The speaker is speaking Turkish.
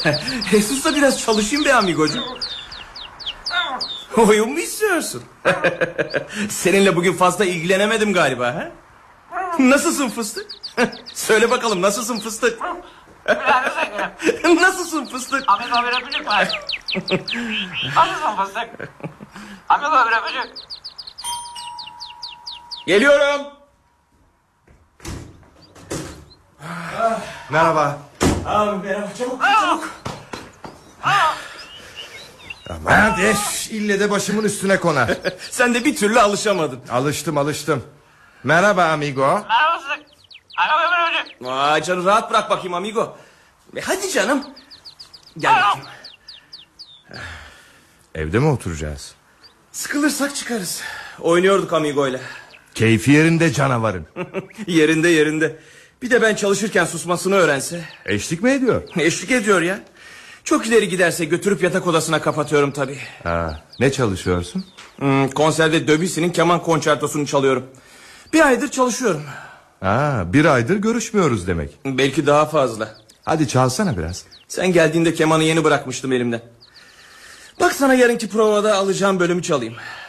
Sus da biraz çalışayım be amigocuğum. Oyun mu istiyorsun? Seninle bugün fazla ilgilenemedim galiba, ha? Nasılsın fıstık? Söyle bakalım, nasılsın fıstık? Nasılsın fıstık? Amigo bir öpücük var. Nasılsın fıstık? Amigo bir öpücük. Geliyorum. Merhaba. Abi merhaba, çabuk. Aman ille de başımın üstüne konar. Sen de bir türlü alışamadın. Alıştım. Merhaba amigo. Merhaba fıstık. Amigo bir öpücük. Vay canım, rahat bırak bakayım amigo. Hadi canım. Gel bakayım. Evde mi oturacağız? Sıkılırsak çıkarız. Oynuyorduk amigoyla. Keyfi yerinde canavarın. Yerinde. Bir de ben çalışırken susmasını öğrense. Eşlik mi ediyor? Eşlik ediyor ya. Çok ileri giderse götürüp yatak odasına kapatıyorum tabii. Ne çalışıyorsun? Konserde Debussy'nin keman konçertosunu çalıyorum. Bir aydır çalışıyorum. Bir aydır görüşmüyoruz demek. Belki daha fazla. Hadi çalsana biraz. Sen geldiğinde kemanı yeni bırakmıştım elimden. Bak sana yarınki provada alacağım bölümü çalayım.